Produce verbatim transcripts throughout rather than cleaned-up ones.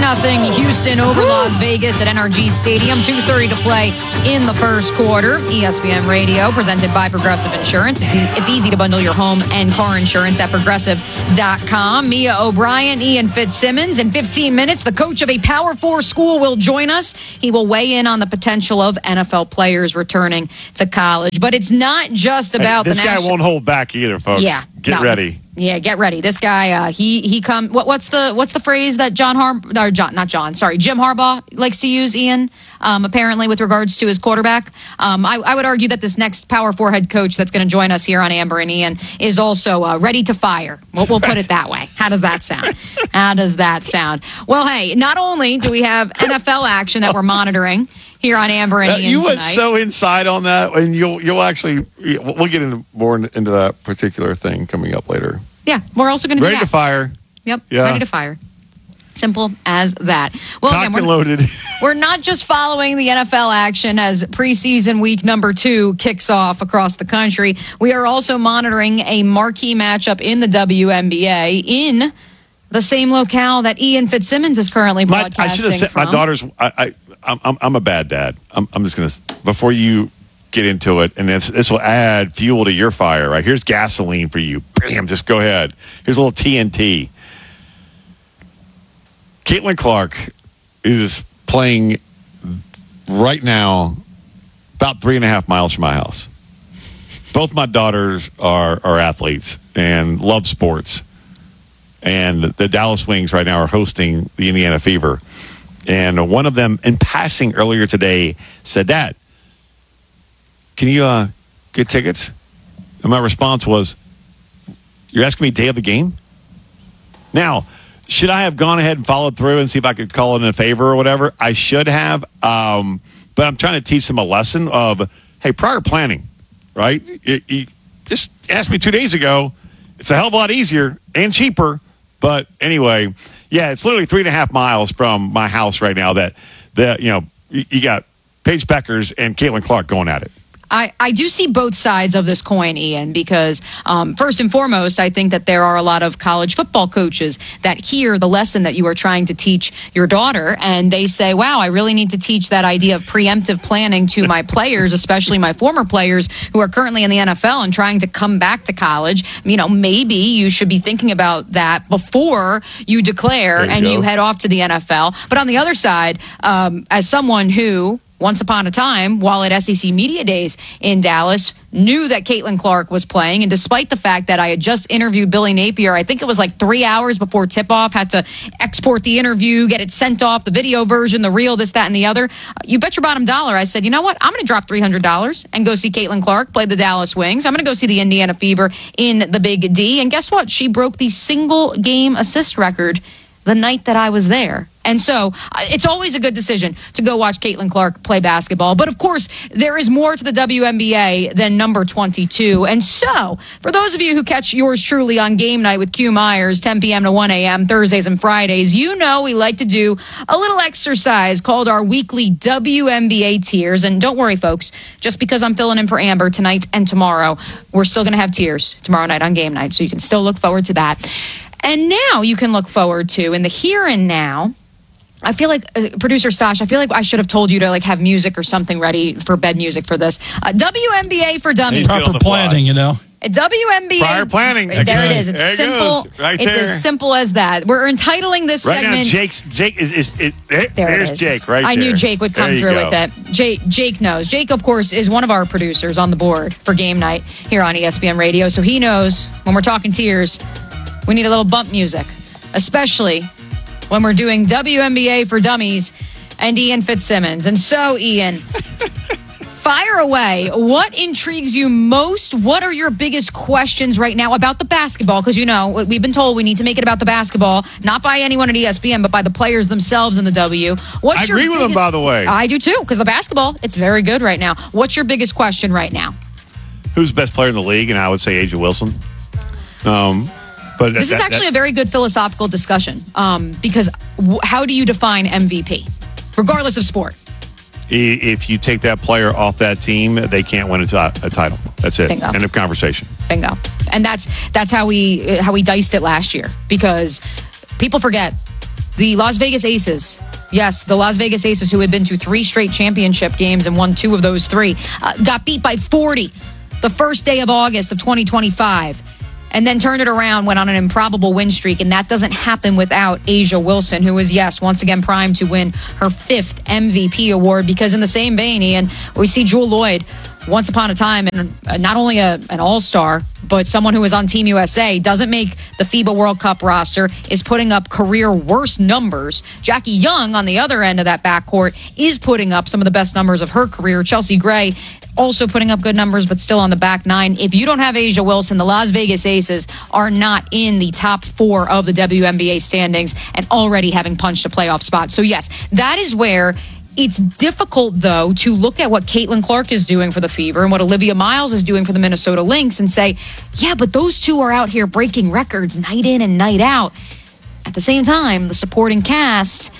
nothing Houston over Las Vegas at N R G Stadium. two thirty to play in the first quarter. E S P N Radio, presented by Progressive Insurance. It's, e- it's easy to bundle your home and car insurance at progressive dot com. Mia O'Brien, Ian Fitzsimmons. In fifteen minutes, the coach of a Power Four school will join us. He will weigh in on the potential of N F L players returning to college. But it's not just about hey, this the guy national- won't hold back either, folks. Yeah, Get no. ready. Yeah, get ready. This guy, uh, he he come. What, what's the what's the phrase that John Har or John not John? Sorry, Jim Harbaugh likes to use. Ian, um, apparently with regards to his quarterback. Um, I, I would argue that this next Power Four head coach that's going to join us here on Amber and Ian is also uh, ready to fire. We'll, we'll put it that way. How does that sound? How does that sound? Well, hey, not only do we have N F L action that we're monitoring here on Amber and Uh, Ian you went tonight. so inside on that, and you'll you'll actually we'll get into more into that particular thing coming up later. Yeah, we're also going to do Ready that. to fire. Yep, Yeah. ready to fire. Simple as that. Well, Cocked again, and we're, loaded. we're not just following the N F L action as preseason week number two kicks off across the country. We are also monitoring a marquee matchup in the W N B A in the same locale that Ian Fitzsimmons is currently My, broadcasting I should have said from. my daughter's. I, I I'm, I'm I'm a bad dad. I'm I'm just gonna before you get into it, and this this will add fuel to your fire. Right, here's gasoline for you. Bam, just go ahead. Here's a little T N T. Caitlin Clark is playing right now about three and a half miles from my house. Both my daughters are are athletes and love sports. And the Dallas Wings right now are hosting the Indiana Fever. And one of them, in passing earlier today, said, Dad, can you uh, get tickets? And my response was, you're asking me day of the game? Now, should I have gone ahead and followed through and see if I could call it in a favor or whatever? I should have. Um, but I'm trying to teach them a lesson of, hey, prior planning, right? You, you just asked me two days ago. It's a hell of a lot easier and cheaper. But anyway, yeah, it's literally three and a half miles from my house right now that, that you know, you, you got Paige Beckers and Caitlin Clark going at it. I, I do see both sides of this coin, Ian, because um, first and foremost, I think that there are a lot of college football coaches that hear the lesson that you are trying to teach your daughter, and they say, wow, I really need to teach that idea of preemptive planning to my players, especially my former players who are currently in the N F L and trying to come back to college. You know, maybe you should be thinking about that before you declare you and go. you head off to the N F L. But on the other side, um, as someone who once upon a time, while at S E C Media Days in Dallas, knew that Caitlin Clark was playing. And despite the fact that I had just interviewed Billy Napier, I think it was like three hours before tip-off, had to export the interview, get it sent off, the video version, the reel, this, that, and the other. You bet your bottom dollar. I said, you know what? I'm going to drop three hundred dollars and go see Caitlin Clark play the Dallas Wings. I'm going to go see the Indiana Fever in the Big D. And guess what? She broke the single game assist record the night that I was there. And so uh, it's always a good decision to go watch Caitlin Clark play basketball. But of course, there is more to the W N B A than number twenty-two. And so for those of you who catch yours truly on game night with Q Myers, ten p.m. to one a.m., Thursdays and Fridays, you know we like to do a little exercise called our weekly W N B A tiers. And don't worry, folks, just because I'm filling in for Amber tonight and tomorrow, we're still going to have tiers tomorrow night on game night. So you can still look forward to that. And now you can look forward to, in the here and now, I feel like, uh, Producer Stosh, I feel like I should have told you to like have music or something ready for bed music for this. Uh, W N B A for Dummies. Get on Proper the fly. planning, you know. W N B A. Prior planning. There it Okay. is. It's There it simple. goes. Right it's there. as simple as that. We're entitling this Right segment. now, Jake's, Jake is, is, is there, There there's it is. Jake right I there. knew Jake would come There you through go. with it. Jake, Jake knows. Jake, of course, is one of our producers on the board for game night here on E S P N Radio. So he knows when we're talking tiers, we need a little bump music, especially when we're doing W N B A for Dummies and Ian Fitzsimmons. And so, Ian, fire away. What intrigues you most? What are your biggest questions right now about the basketball? Because, you know, we've been told we need to make it about the basketball, not by anyone at E S P N, but by the players themselves in the W. What's I your agree with them, biggest- by the way. I do too, because the basketball, it's very good right now. What's your biggest question right now? Who's the best player in the league? And I would say Asia Wilson. Um, but This that, is actually that, a very good philosophical discussion um, because w- how do you define M V P, regardless of sport? if you take that player off that team, they can't win a, t- a title. That's it. Bingo. End of conversation. Bingo. And that's that's how we how we diced it last year because people forget The Las Vegas Aces. Yes, the Las Vegas Aces, who had been to three straight championship games and won two of those three, uh, got beat by forty the first day of August of twenty twenty-five. And then turned it around, went on an improbable win streak. And that doesn't happen without A'ja Wilson, who is, yes, once again primed to win her fifth M V P award. Because in the same vein, Ian, we see Jewell Loyd, once upon a time, and not only a, an all-star, but someone who was on Team U S A, doesn't make the FIBA World Cup roster, is putting up career worst numbers. Jackie Young, on the other end of that backcourt, is putting up some of the best numbers of her career. Chelsea Gray also putting up good numbers, but still on the back nine. If you don't have A'ja Wilson, the Las Vegas Aces are not in the top four of the W N B A standings and already having punched a playoff spot. So yes, that is where it's difficult, though, to look at what Caitlin Clark is doing for the Fever and what Olivia Miles is doing for the Minnesota Lynx and say, yeah, but those two are out here breaking records night in and night out. At the same time, the supporting cast,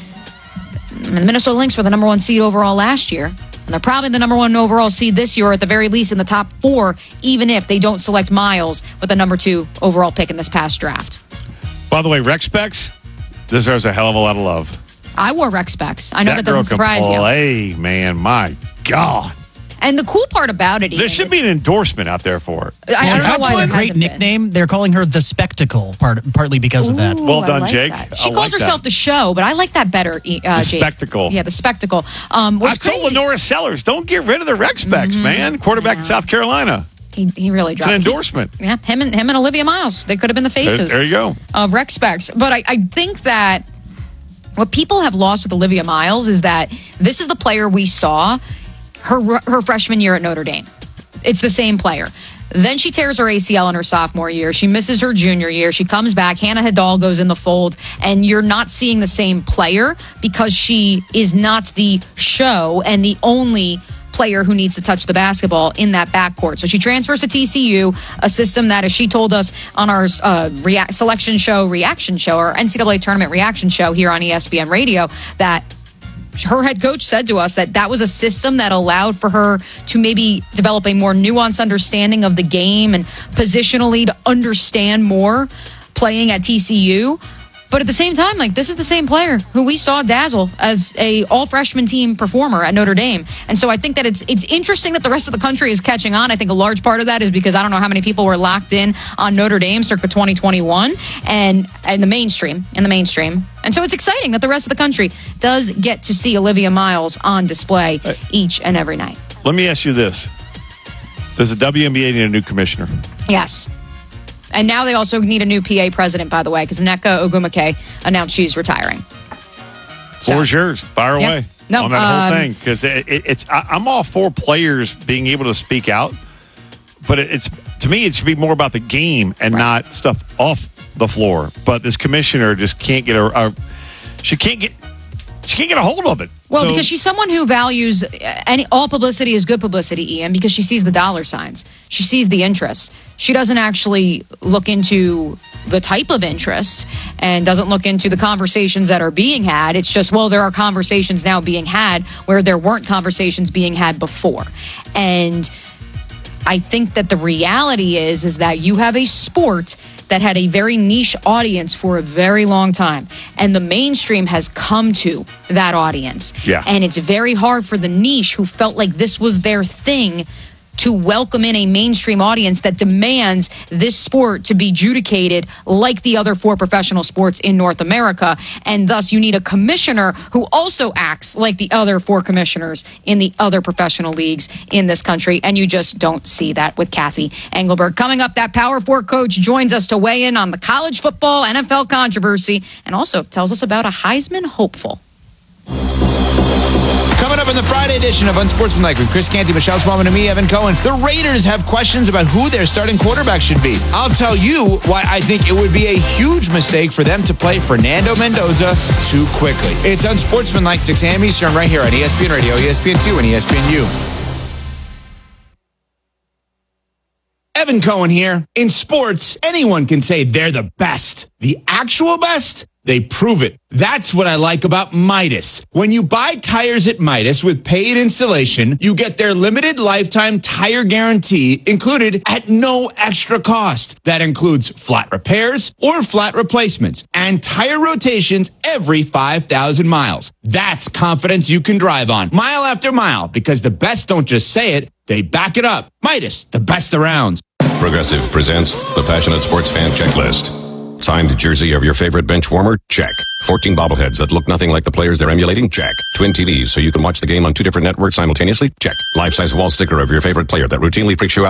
and the Minnesota Lynx were the number one seed overall last year. And they're probably the number one overall seed this year, or at the very least in the top four, even if they don't select Miles with the number two overall pick in this past draft. By the way, Rex Specs deserves a hell of a lot of love. I wore Rex Specs. I know that, that doesn't surprise can play, you. Hey, man, my God. And the cool part about it, there Ian, should be an endorsement out there for it. I She's don't know why got there a great hasn't been. nickname. They're calling her the Spectacle, part, partly because of that. Ooh, Well I done, like Jake. that. I She like calls herself that. the Show, but I like that better, uh, The Jake. Spectacle. Yeah, the Spectacle. Um, I what's told crazy, Lenora Sellers, don't get rid of the Rex Specs, Mm-hmm. man. Quarterback in South Carolina. he, he really It's dropped an he- endorsement. yeah, him and him and Olivia Miles. They could have been the There, faces there you go. of Rex Specs. But I, I think that what people have lost with Olivia Miles is that this is the player we saw her her freshman year at Notre Dame. It's the same player. Then she tears her A C L in her sophomore year. She misses her junior year. She comes back. Hannah Hidal goes in the fold, and you're not seeing the same player because she is not the show and the only player who needs to touch the basketball in that backcourt. So she transfers to T C U, a system that, as she told us on our uh, rea- selection show, reaction show, or N C double A tournament reaction show here on E S P N Radio, that her head coach said to us that that was a system that allowed for her to maybe develop a more nuanced understanding of the game and positionally to understand more playing at T C U. But at the same time, like, this is the same player who we saw dazzle as a all-freshman team performer at Notre Dame. And so I think that it's it's interesting that the rest of the country is catching on. I think a large part of that is because I don't know how many people were locked in on Notre Dame circa twenty twenty-one and in the mainstream, in the mainstream. And so it's exciting that the rest of the country does get to see Olivia Miles on display each and every night. Let me ask you this. Does the W N B A need a new commissioner? Yes. And now they also need a new P A president, by the way, because Nneka Ogwumike announced she's retiring. So, Floor's yours. Fire Yeah. away No, on that um, whole thing. Because it, it, it's, I, I'm all for players being able to speak out, but it, it's to me it should be more about the game and Right. not stuff off the floor. But this commissioner just can't get a, a she can't get she can't get a hold of it. Well, So- because she's someone who values any all publicity is good publicity, Ian, because she sees the dollar signs. She sees the interest. She doesn't actually look into the type of interest and doesn't look into the conversations that are being had. It's just, well, there are conversations now being had where there weren't conversations being had before. And I think that the reality is is that you have a sport that had a very niche audience for a very long time, and the mainstream has come to that audience. Yeah. And it's very hard for the niche who felt like this was their thing to welcome in a mainstream audience that demands this sport to be adjudicated like the other four professional sports in North America. And thus you need a commissioner who also acts like the other four commissioners in the other professional leagues in this country. And you just don't see that with Kathy Engelberg. Coming up, that Power Four coach joins us to weigh in on the college football N F L controversy and also tells us about a Heisman hopeful. Coming up in the Friday edition of Unsportsmanlike with Chris Canty, Michelle Smallman, and me, Evan Cohen, the Raiders have questions about who their starting quarterback should be. I'll tell you why I think it would be a huge mistake for them to play Fernando Mendoza too quickly. It's Unsportsmanlike, six a.m. Eastern, right here on E S P N Radio, E S P N two, and E S P N U. Evan Cohen here. In sports, anyone can say they're the best. The actual best? they prove it. That's what I like about Midas. When you buy tires at Midas with paid installation, you get their limited lifetime tire guarantee included at no extra cost. That includes flat repairs or flat replacements and tire rotations every five thousand miles. That's confidence you can drive on mile after mile, because the best don't just say it, they back it up. Midas, the best around. Progressive presents the Passionate Sports Fan Checklist. Signed jersey of your favorite bench warmer? Check. fourteen bobbleheads that look nothing like the players they're emulating? Check. Twin T Vs so you can watch the game on two different networks simultaneously? Check. Life-size wall sticker of your favorite player that routinely freaks you out?